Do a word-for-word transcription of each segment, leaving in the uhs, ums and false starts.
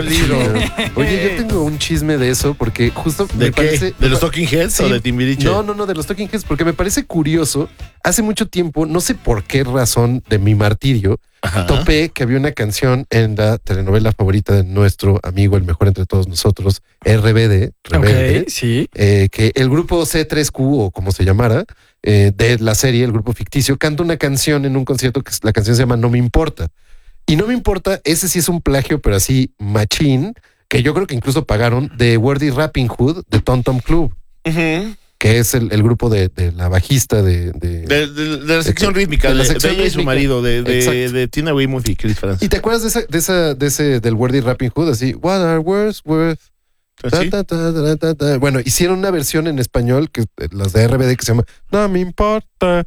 dolido. Oye, yo tengo un chisme de eso porque justo ¿De me qué? parece... ¿De los Talking Heads Sí. o de Timbiriche? No, no, no, de los Talking Heads, porque me parece curioso. Hace mucho tiempo, no sé por qué razón de mi martirio, Ajá. topé que había una canción en la telenovela favorita de nuestro amigo, el mejor entre todos nosotros, R B D, Rebelde, Ok, sí. eh, que el grupo C tres Q, o como se llamara, eh, de la serie, el grupo ficticio, canta una canción en un concierto que la canción se llama No Me Importa. Y No Me Importa, ese sí es un plagio, pero así machín, que yo creo que incluso pagaron, de Wordy Rapping Hood de Tom Tom Club, Uh-huh. que es el, el grupo de, de la bajista de... de, de, de, de la sección de, rítmica, de de, la de, sección de ella y su rítmica. marido, de, de, Exacto. de Tina Weymouth y Chris Franz. ¿Y te acuerdas de esa, de esa, de ese, del Wordy Rapping Hood? Así, what are words worth? Ta, ¿Sí? ta, ta, ta, ta, ta. Bueno, hicieron una versión en español, que las de R B D, que se llama No Me Importa.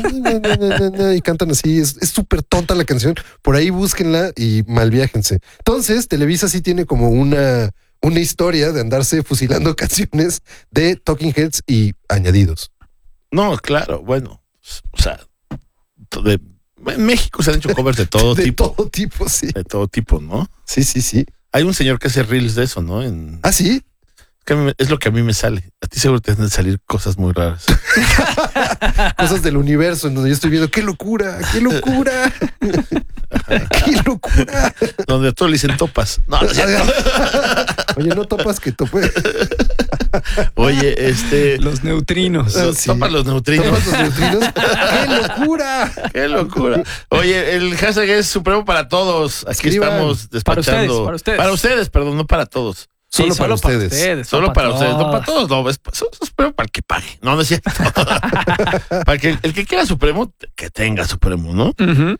Y cantan así. Es es súper tonta la canción. Por ahí búsquenla y malviájense. Entonces, Televisa sí tiene como una, una historia de andarse fusilando canciones de Talking Heads y añadidos. No, claro, bueno. O sea, de, en México se han hecho covers de todo de tipo. todo tipo, sí. De todo tipo, ¿no? Sí, sí, sí. Hay un señor que hace reels de eso, ¿no? En, Ah, sí. que a mí me- es lo que a mí me sale. A ti seguro te han de salir cosas muy raras. Cosas del universo en donde yo estoy viendo. ¡Qué locura! ¡Qué locura! ¡Qué locura! Donde a todos le dicen topas. No, no es cierto. Oye, no topas que tope. Oye, este. Los neutrinos. Ah, los- sí. Topas los neutrinos. ¿Topas los neutrinos? ¡Qué locura! ¡Qué locura! Oye, el hashtag es Supremo para todos. Aquí Escriban. estamos Para ustedes, despachando. para ustedes. Para ustedes, perdón, no para todos. Sí, Solo para ustedes. Solo no para ustedes, no todos. para todos, no. Es, es- es Supremo para el que pague. No, no es cierto. Para que el que quiera Supremo, que tenga Supremo, ¿no? Ujú.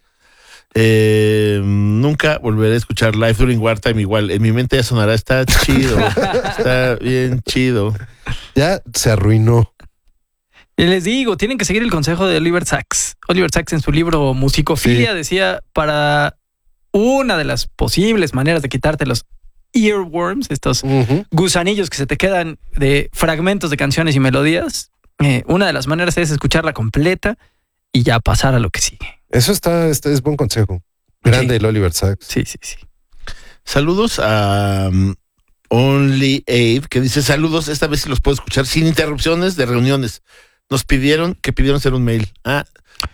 Eh, nunca volveré a escuchar Live During Wartime igual. En mi mente ya sonará, está chido. Está bien chido. Ya se arruinó. Y les digo, tienen que seguir el consejo de Oliver Sacks. Oliver Sacks en su libro Musicofilia Sí. decía, para una de las posibles maneras de quitarte los earworms, estos Ujú. gusanillos que se te quedan de fragmentos de canciones y melodías, eh, una de las maneras es escucharla completa y ya pasar a lo que sigue. Eso está, está, es buen consejo. Grande Sí. el Oliver Sacks. Sí, sí, sí. Saludos a um, Only Abe, que dice saludos, esta vez sí los puedo escuchar sin interrupciones de reuniones. Nos pidieron que pidieron hacer un mail. Ah,